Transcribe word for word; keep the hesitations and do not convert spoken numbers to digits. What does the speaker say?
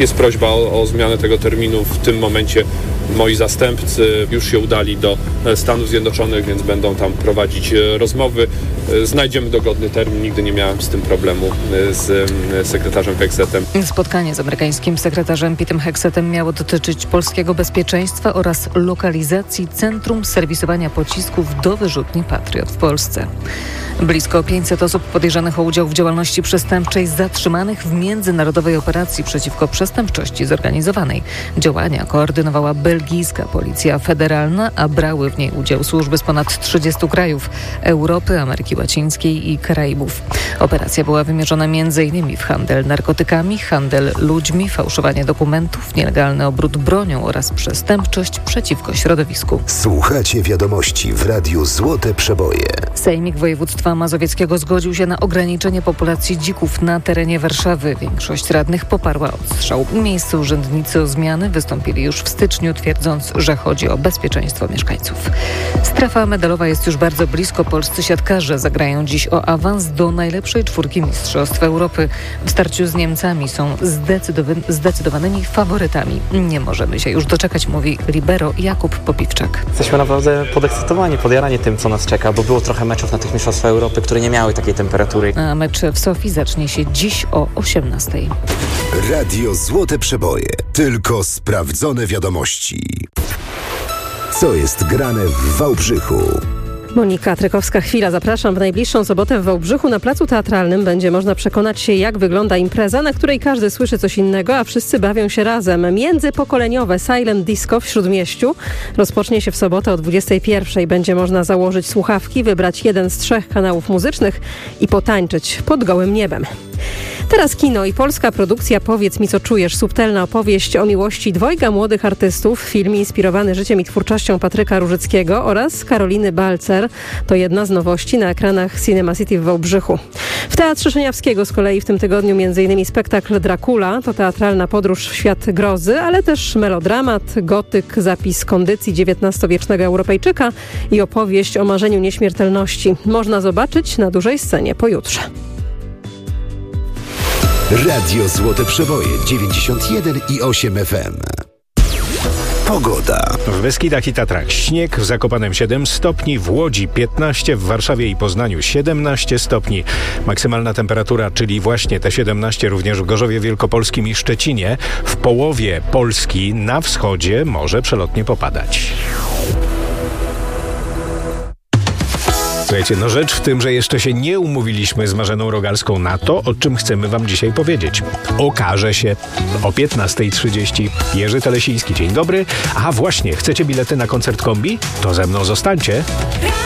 Jest prośba o, o zmianę tego terminu. W tym momencie moi zastępcy już się udali do Stanów Zjednoczonych, więc będą tam prowadzić rozmowy. Znajdziemy dogodny termin. Nigdy nie miałem z tym problemu z sekretarzem Hegsetem. Spotkanie z amerykańskim sekretarzem Petem Hegsetem miało dotyczyć polskiego bezpieczeństwa oraz lokalizacji centrum serwisowania pocisków do wyrzutni Patriot w Polsce. Blisko pięćset osób podejrzanych o udział w działalności przestępczej zatrzymanych w międzynarodowej operacji przeciwko przestępczości zorganizowanej. Działania koordynowała belgijska policja federalna, a brały w niej udział służby z ponad trzydziestu krajów Europy, Ameryki Łacińskiej i Karaibów. Operacja była wymierzona między innymi w handel narkotykami, handel ludźmi, fałszowanie dokumentów, nielegalny obrót bronią oraz przestępczość przeciwko środowisku. Słuchacie wiadomości w Radiu Złote Przeboje. Sejmik Województwa Mazowieckiego zgodził się na ograniczenie populacji dzików na terenie Warszawy. Większość radnych poparła odstrzał. Miejsce urzędnicy o zmiany wystąpili już w styczniu, twierdząc, że chodzi o bezpieczeństwo mieszkańców. Strefa medalowa jest już bardzo blisko. Polscy siatkarze zagrają dziś o awans do najlepszej czwórki Mistrzostw Europy. W starciu z Niemcami są zdecydowa- zdecydowanymi faworytami. Nie możemy się już doczekać, mówi libero Jakub Popiwczak. Jesteśmy naprawdę podekscytowani, podjarani tym, co nas czeka, bo było trochę meczów na tych Mistrzostwach Europy, które nie miały takiej temperatury. A mecz w Sofii zacznie się dziś o osiemnastej. Radio Złote Przeboje. Tylko sprawdzone wiadomości. Co jest grane w Wałbrzychu? Monika Trykowska-Chwila. Zapraszam. W najbliższą sobotę w Wałbrzychu na Placu Teatralnym będzie można przekonać się, jak wygląda impreza, na której każdy słyszy coś innego, a wszyscy bawią się razem. Międzypokoleniowe Silent Disco w Śródmieściu rozpocznie się w sobotę o dwudziestej pierwszej. Będzie można założyć słuchawki, wybrać jeden z trzech kanałów muzycznych i potańczyć pod gołym niebem. Teraz kino i polska produkcja Powiedz mi, co czujesz. Subtelna opowieść o miłości dwojga młodych artystów. Film inspirowany życiem i twórczością Patryka Różyckiego oraz Karoliny Balcer. To jedna z nowości na ekranach Cinema City w Wałbrzychu. W Teatrze Szeniawskiego z kolei w tym tygodniu m.in. spektakl Dracula. To teatralna podróż w świat grozy, ale też melodramat, gotyk, zapis kondycji dziewiętnastowiecznego Europejczyka i opowieść o marzeniu nieśmiertelności. Można zobaczyć na dużej scenie pojutrze. Radio Złote Przeboje dziewięćdziesiąt jeden i osiem F M. Pogoda. W Beskidach i Tatrach śnieg, w Zakopanem siedem stopni, w Łodzi piętnaście, w Warszawie i Poznaniu siedemnaście stopni. Maksymalna temperatura, czyli właśnie te siedemnaście również w Gorzowie Wielkopolskim i Szczecinie. W połowie Polski na wschodzie może przelotnie popadać. Słuchajcie, no rzecz w tym, że jeszcze się nie umówiliśmy z Marzeną Rogalską na to, o czym chcemy wam dzisiaj powiedzieć. Okaże się o piętnasta trzydzieści. Jerzy Telesiński, dzień dobry. A właśnie, chcecie bilety na koncert Kombi? To ze mną zostańcie.